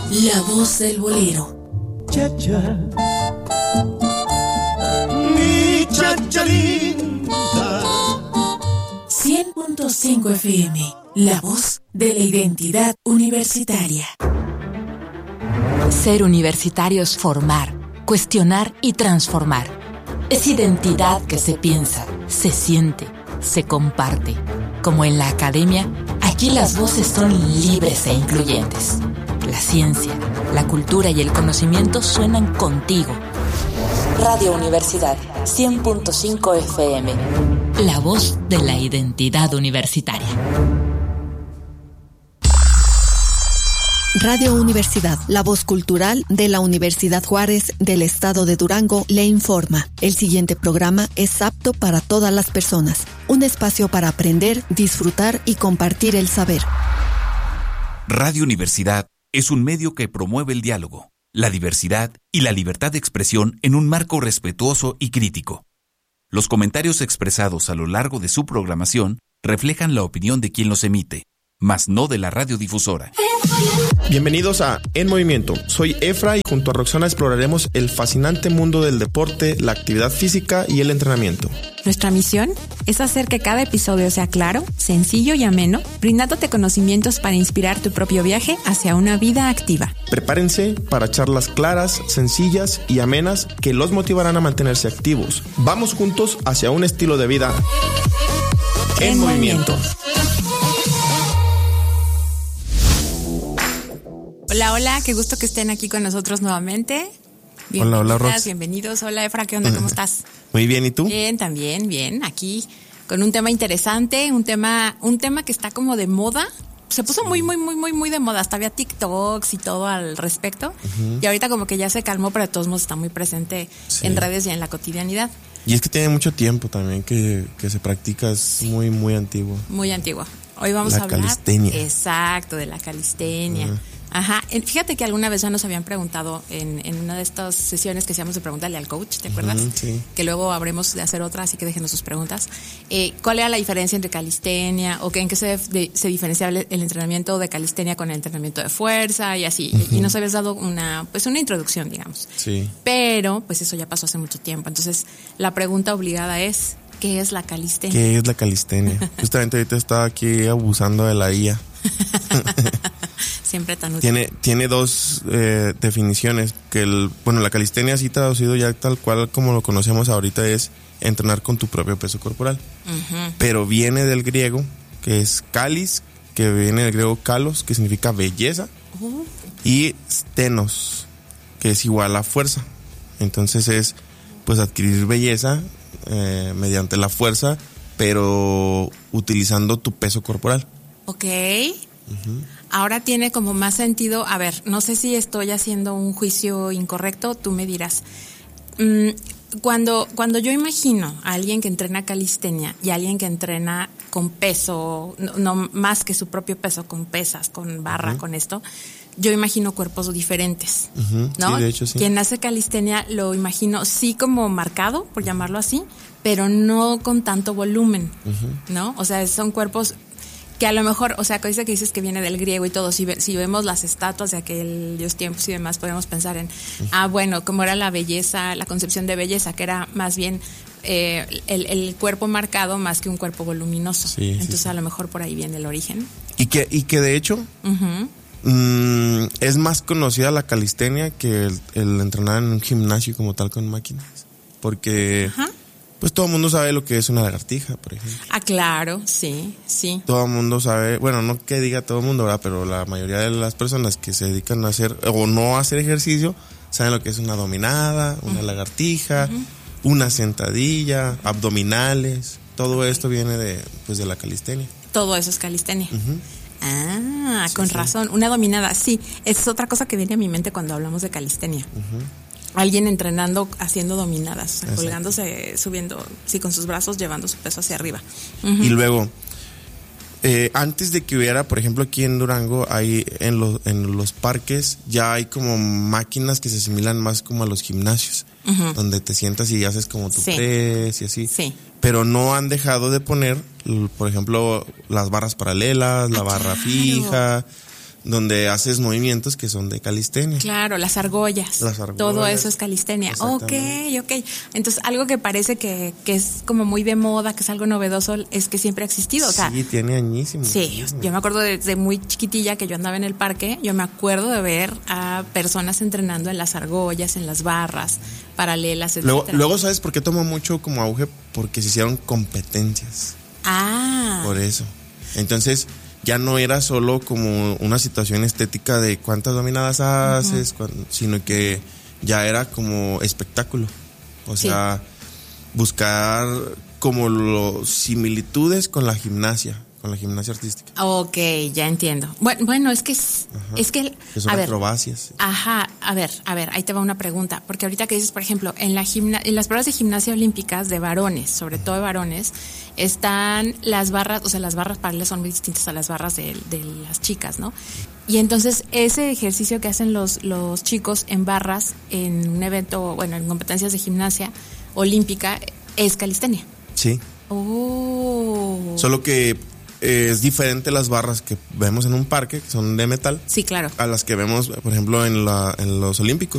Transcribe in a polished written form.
La voz del bolero. Chacha, mi chacha linda. 100.5 FM, la voz de la identidad universitaria. Ser universitario es formar, cuestionar y transformar. Es identidad que se piensa, se siente, se comparte. Como en la academia, aquí las voces son libres e incluyentes. La ciencia, la cultura y el conocimiento suenan contigo. Radio Universidad 100.5 FM. La voz de la identidad universitaria. Radio Universidad, la voz cultural de la Universidad Juárez del Estado de Durango, le informa. El siguiente programa es apto para todas las personas. Un espacio para aprender, disfrutar y compartir el saber. Radio Universidad es un medio que promueve el diálogo, la diversidad y la libertad de expresión en un marco respetuoso y crítico. Los comentarios expresados a lo largo de su programación reflejan la opinión de quien los emite, mas no de la radiodifusora. Bienvenidos a En Movimiento. Soy Efra y junto a Roxana exploraremos el fascinante mundo del deporte, la actividad física y el entrenamiento. Nuestra misión es hacer que cada episodio sea claro, sencillo y ameno, brindándote conocimientos para inspirar tu propio viaje hacia una vida activa. Prepárense para charlas claras, sencillas y amenas que los motivarán a mantenerse activos. Vamos juntos hacia un estilo de vida en movimiento. Hola, hola, qué gusto que estén aquí con nosotros nuevamente. Hola, Rox. Bienvenidos. Hola, Efra, ¿qué onda? ¿Cómo estás? Muy bien, ¿y tú? Bien, también, bien. Aquí con un tema interesante, un tema que está como de moda. Se puso muy de moda. Hasta había TikToks y todo al respecto. Uh-huh. Y ahorita como que ya se calmó, pero de todos modos está muy presente en redes y en la cotidianidad. Y es que tiene mucho tiempo también que se practica, es muy antiguo. Muy antiguo. Hoy vamos a hablar. La calistenia. Exacto, de la calistenia. Uh-huh. Ajá, fíjate que alguna vez ya nos habían preguntado en una de estas sesiones que hacíamos de preguntarle al coach, ¿te acuerdas? Sí. Que luego habremos de hacer otra, así que déjenos sus preguntas. ¿Cuál era la diferencia entre calistenia o en qué se diferenciaba el entrenamiento de calistenia con el entrenamiento de fuerza y así? Uh-huh. Y nos habías dado una introducción, digamos. Sí. Pero pues eso ya pasó hace mucho tiempo. Entonces la pregunta obligada es, ¿qué es la calistenia? ¿Qué es la calistenia? Justamente ahorita estaba aquí abusando de la IA. Siempre tan útil. Tiene dos definiciones. La calistenia, así traducido ya tal cual como lo conocemos ahorita, es entrenar con tu propio peso corporal. Uh-huh. Pero viene del griego, que es kalis, que viene del griego kalos, que significa belleza, uh-huh. Y stenos, que es igual a fuerza. Entonces es pues adquirir belleza mediante la fuerza, pero utilizando tu peso corporal. Ok. Uh-huh. Ahora tiene como más sentido. A ver, no sé si estoy haciendo un juicio incorrecto, tú me dirás. Cuando yo imagino a alguien que entrena calistenia y a alguien que entrena con peso, no más que su propio peso, con pesas, con barra, uh-huh. Con esto, yo imagino cuerpos diferentes, uh-huh. ¿no? Sí, de hecho, sí. Quien hace calistenia lo imagino sí como marcado, por llamarlo así, pero no con tanto volumen, uh-huh. ¿No? O sea, son cuerpos que a lo mejor, o sea, que dices que viene del griego y todo, si vemos las estatuas de aquellos tiempos y demás, podemos pensar en, cómo era la belleza, la concepción de belleza, que era más bien el cuerpo marcado más que un cuerpo voluminoso. Sí, entonces sí. A lo mejor por ahí viene el origen. Y que de hecho, uh-huh. Es más conocida la calistenia que el entrenar en un gimnasio como tal con máquinas. Porque... Uh-huh. Pues todo el mundo sabe lo que es una lagartija, por ejemplo. Ah, claro, sí. Todo el mundo sabe, bueno, no que diga todo el mundo, ¿verdad? Pero la mayoría de las personas que se dedican a hacer o no a hacer ejercicio saben lo que es una dominada, una uh-huh. lagartija, uh-huh. una sentadilla, abdominales. Todo esto viene de la calistenia. Todo eso es calistenia. Uh-huh. Ah, sí, con razón. Una dominada, sí. Esa es otra cosa que viene a mi mente cuando hablamos de calistenia. Uh-huh. Alguien entrenando, haciendo dominadas, o sea, colgándose, subiendo, sí, con sus brazos, llevando su peso hacia arriba. Uh-huh. Y luego, antes de que hubiera, por ejemplo, aquí en Durango, hay en los parques, ya hay como máquinas que se asimilan más como a los gimnasios, uh-huh. donde te sientas y haces como tu press y así. Sí. Pero no han dejado de poner, por ejemplo, las barras paralelas, la barra fija, donde haces movimientos que son de calistenia. Claro, las argollas. Todo eso es calistenia. Ok. Entonces, algo que parece que es como muy de moda, que es algo novedoso, es que siempre ha existido. O sea, sí, tiene añísimos. Sí, yo me acuerdo desde muy chiquitilla que yo andaba en el parque, yo me acuerdo de ver a personas entrenando en las argollas, en las barras paralelas, etc. Luego, ¿sabes por qué tomó mucho como auge? Porque se hicieron competencias. Por eso. Entonces, ya no era solo como una situación estética de cuántas dominadas haces, sino que ya era como espectáculo. O sea, buscar como los similitudes con la gimnasia artística. Ok, ya entiendo. Bueno, es que que son acrobacias. Ajá, a ver, ahí te va una pregunta, porque ahorita que dices, por ejemplo, en las pruebas de gimnasia olímpicas de varones, sobre todo de varones, están las barras, o sea, las barras paralelas son muy distintas a las barras de las chicas, ¿no? Y entonces ese ejercicio que hacen los chicos en barras, en un evento, bueno, en competencias de gimnasia olímpica, es calistenia. Sí. Solo que es diferente las barras que vemos en un parque, que son de metal. Sí, claro. A las que vemos, por ejemplo, en los olímpicos.